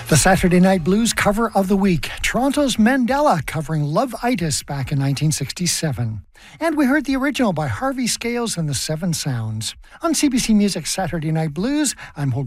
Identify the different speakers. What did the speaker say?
Speaker 1: The Saturday Night Blues cover of the week, Toronto's Mandela covering Love-itis back in 1967. And we heard the original by Harvey Scales and the Seven Sounds. On CBC Music's Saturday Night Blues, I'm Holger